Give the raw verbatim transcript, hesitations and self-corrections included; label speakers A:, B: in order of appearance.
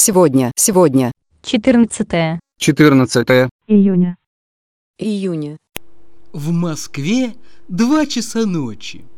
A: сегодня, сегодня.
B: четырнадцатое
C: четырнадцатое
D: июня.
A: Июня.
E: В Москве два часа ночи.